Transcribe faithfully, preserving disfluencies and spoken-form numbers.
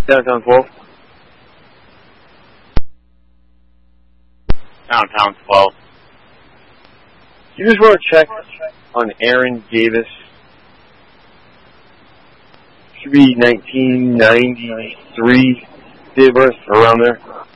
Downtown twelve. Downtown twelve. You just want to check on Aaron Davis. Should be nineteen ninety-three, date of birth, around there.